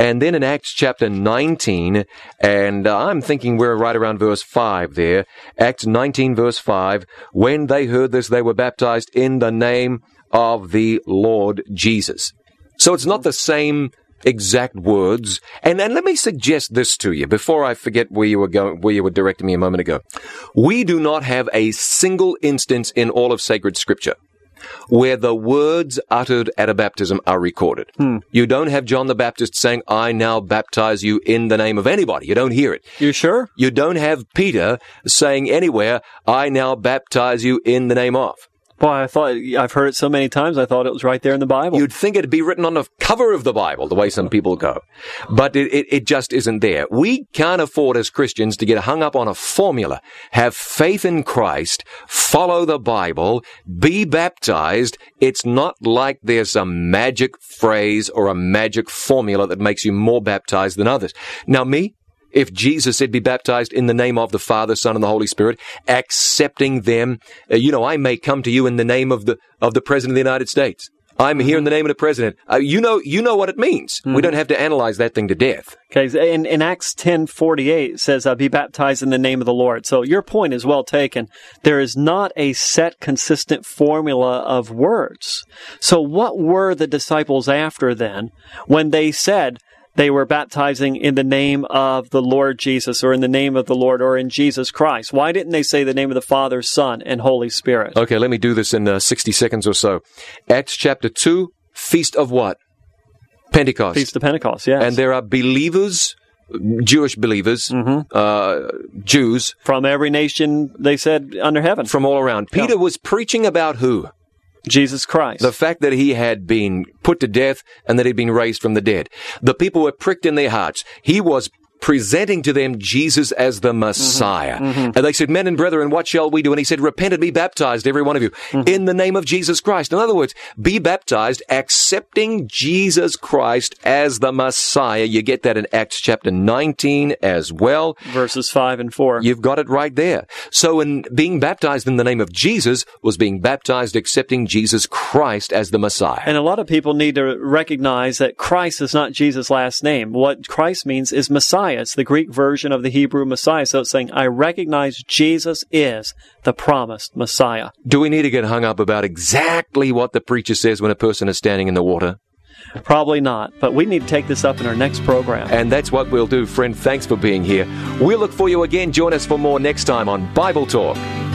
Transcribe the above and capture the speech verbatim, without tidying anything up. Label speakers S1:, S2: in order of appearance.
S1: And then in Acts chapter nineteen, and uh, I'm thinking we're right around verse five there, Acts nineteen verse five, when they heard this, they were baptized in the name of the Lord Jesus. So it's not the same exact words. And, and let me suggest this to you before I forget where you were going, where you were directing me a moment ago. We do not have a single instance in all of sacred scripture where the words uttered at a baptism are recorded. Hmm. You don't have John the Baptist saying, I now baptize you in the name of anybody. You don't hear it.
S2: You sure?
S1: You don't have Peter saying anywhere, I now baptize you in the name of.
S2: Boy, I thought, I've heard it so many times, I thought it was right there in the Bible.
S1: You'd think it'd be written on the cover of the Bible, the way some people go. But it, it, it just isn't there. We can't afford as Christians to get hung up on a formula. Have faith in Christ, follow the Bible, be baptized. It's not like there's a magic phrase or a magic formula that makes you more baptized than others. Now me, if Jesus said, be baptized in the name of the Father, Son, and the Holy Spirit, accepting them, uh, you know, I may come to you in the name of the of the President of the United States. I'm mm-hmm. here in the name of the President. Uh, you know, you know what it means. Mm-hmm. We don't have to analyze that thing to death.
S2: Okay, in, in Acts ten forty-eight, it says, uh, be baptized in the name of the Lord. So your point is well taken. There is not a set, consistent formula of words. So what were the disciples after then when they said, they were baptizing in the name of the Lord Jesus, or in the name of the Lord, or in Jesus Christ? Why didn't they say the name of the Father, Son, and Holy Spirit?
S1: Okay, let me do this in uh, sixty seconds or so. Acts chapter two, Feast of what? Pentecost.
S2: Feast of Pentecost, yes.
S1: And there are believers, Jewish believers, mm-hmm. uh, Jews.
S2: From every nation, they said, under heaven.
S1: From all around. Peter yeah. was preaching about who?
S2: Jesus Christ.
S1: The fact that he had been put to death and that he'd been raised from the dead. The people were pricked in their hearts. He was presenting to them Jesus as the Messiah. Mm-hmm, mm-hmm. And they said, men and brethren, what shall we do? And he said, repent and be baptized, every one of you, mm-hmm. in the name of Jesus Christ. In other words, be baptized, accepting Jesus Christ as the Messiah. You get that in Acts chapter nineteen as well.
S2: Verses five and four.
S1: You've got it right there. So in being baptized in the name of Jesus was being baptized accepting Jesus Christ as the Messiah.
S2: And a lot of people need to recognize that Christ is not Jesus' last name. What Christ means is Messiah. It's the Greek version of the Hebrew Messiah. So it's saying, I recognize Jesus is the promised Messiah.
S1: Do we need to get hung up about exactly what the preacher says when a person is standing in the water?
S2: Probably not, but we need to take this up in our next program.
S1: And that's what we'll do, friend. Thanks for being here. We'll look for you again. Join us for more next time on Bible Talk.